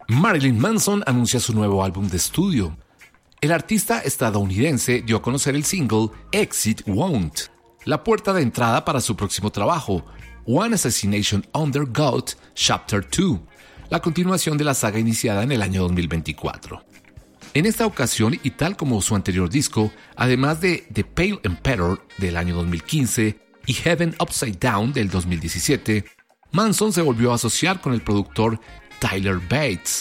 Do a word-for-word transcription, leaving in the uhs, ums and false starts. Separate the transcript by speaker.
Speaker 1: Marilyn Manson anuncia su nuevo álbum de estudio. El artista estadounidense dio a conocer el single Exit Won't, la puerta de entrada para su próximo trabajo, One Assassination Under God, Chapter dos, la continuación de la saga iniciada en el año dos mil veinticuatro. En esta ocasión, y tal como su anterior disco, además de The Pale Emperor del año dos mil quince y Heaven Upside Down del dos mil diecisiete, Manson se volvió a asociar con el productor Tyler Bates,